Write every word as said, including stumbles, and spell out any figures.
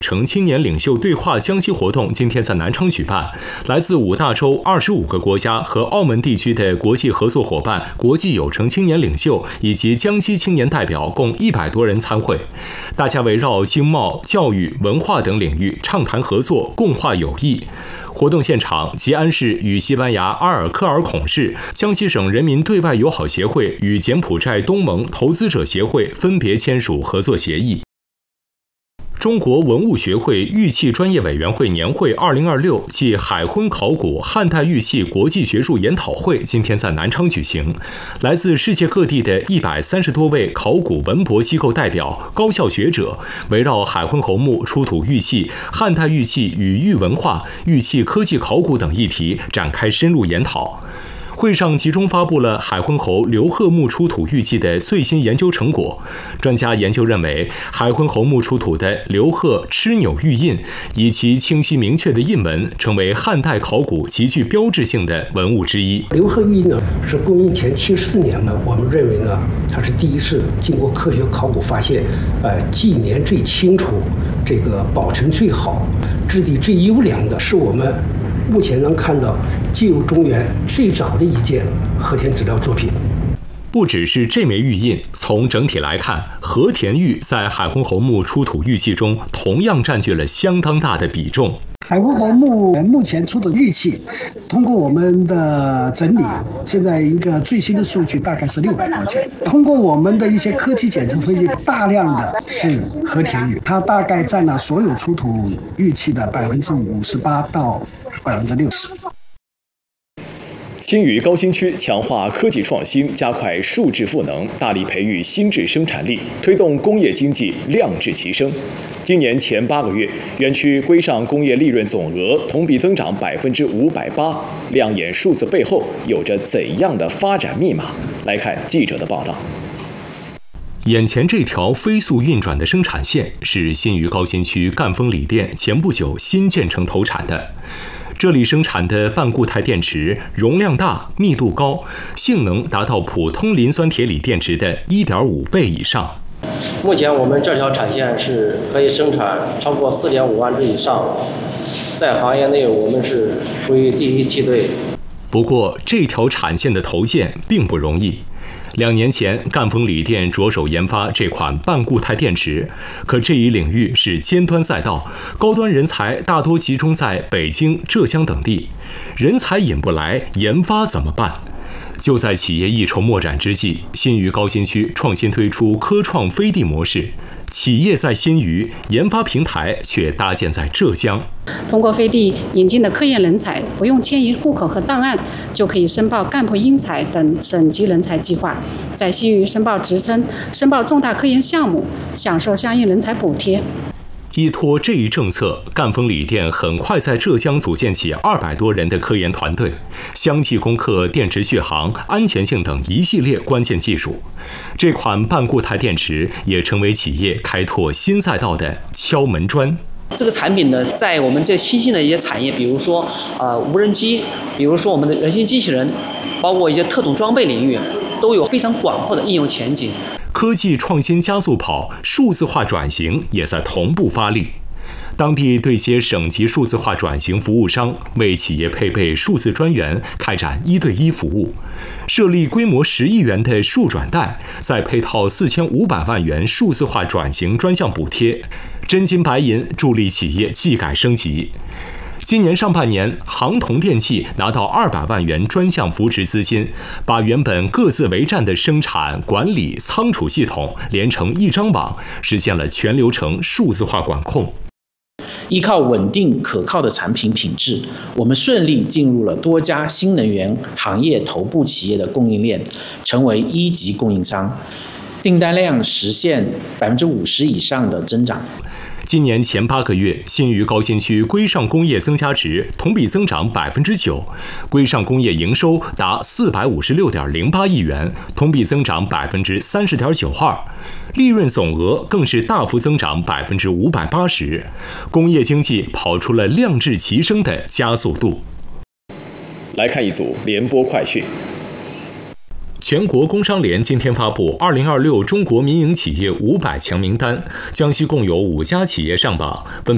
成青年领袖对话江西活动今天在南昌举办，来自五大洲二十五个国家和澳门地区的国际合作伙伴、国际有成青年领袖以及江西青年代表共一百多人参会。大家围绕经贸、教育、文化等领域畅谈合作，共话友谊。活动现场，吉安市与西班牙阿尔科尔孔市、江西省人民对外友好协会与柬埔寨东盟投资者协会分别签署合作协议。中国文物学会玉器专业委员会年会二零二六暨海昏考古汉代玉器国际学术研讨会今天在南昌举行，来自世界各地的一百三十多位考古文博机构代表、高校学者，围绕海昏侯墓出土玉器、汉代玉器与玉文化、玉器科技考古等议题展开深入研讨。会上集中发布了海昏侯刘贺墓出土玉器的最新研究成果。专家研究认为，海昏侯墓出土的刘贺螭钮玉印，以其清晰明确的印纹，成为汉代考古极具标志性的文物之一。 刘贺玉印呢，是公元前七十四年呢，我们认为呢，它是第一次经过科学考古发现，呃，纪年最清楚，这个保存最好，质地最优良的，是我们目前能看到进入中原最早的一件和田资料作品。 不只是这枚玉印，从整体来看，和田玉在海昏侯墓出土玉器中同样占据了相当大的比重。 海昏侯墓目前出的玉器，通过我们的整理，现在一个最新的数据大概是六百多件。通过我们的一些科技检测分析，大量的是和田玉，它大概占了所有出土玉器的百分之五十八到百分之六十。 新余高新区强化科技创新，加快数质赋能，大力培育新质生产力，推动工业经济量质齐升。今年前八个月，园区规上工业利润总额同比增长百分之五百八，亮眼数字背后有着怎样的发展密码？来看记者的报道。 眼前这条飞速运转的生产线是新余高新区赣锋锂电前不久新建成投产的。这里生产的半固态电池容量大、密度高，性能达到普通磷酸铁锂电池的 一点五 倍以上。 目前我们这条产线是可以生产超过 四点五万只以上，在行业内我们是属于第一梯队。 不过，这条产线的投建并不容易。两年前，赣锋锂电着手研发这款半固态电池，可这一领域是尖端赛道，高端人才大多集中在北京、浙江等地，人才引不来，研发怎么办？就在企业一筹莫展之际，新余高新区创新推出科创飞地模式，企业在新余，研发平台却搭建在浙江。 通过飞地引进的科研人才，不用迁移户口和档案，就可以申报干部英才等省级人才计划，在新余申报职称、申报重大科研项目，享受相应人才补贴。 依托这一政策，赣锋锂电很快在浙江组建起二百多人的科研团队，相继攻克电池续航、安全性等一系列关键技术。这款半固态电池也成为企业开拓新赛道的敲门砖。 这个产品呢，在我们这新兴的一些产业，比如说呃无人机，比如说我们的人形机器人，包括一些特种装备领域，都有非常广阔的应用前景。 科技创新加速跑，数字化转型也在同步发力。当地对接省级数字化转型服务商，为企业配备数字专员，开展一对一服务，设立规模十亿元的数转贷，再配套四千五百万元数字化转型专项补贴，真金白银助力企业技改升级。今年上半年，航同电器拿到二百万元专项扶持资金，把原本各自为战的生产、管理、仓储系统连成一张网，实现了全流程数字化管控。 依靠稳定可靠的产品品质，我们顺利进入了多家新能源行业头部企业的供应链，成为一级供应商，订单量实现百分之五十以上的增长。 今年前八个月，新余高新区规上工业增加值同比增长百分之九，规上工业营收达四百五十六点零八亿元，同比增长百分之三十点九二，利润总额更是大幅增长百分之五百八十，工业经济跑出了量质齐升的加速度。 来看一组联播快讯。 全国工商联今天发布二零二六中国民营企业五百强名单，江西共有五家企业上榜，分别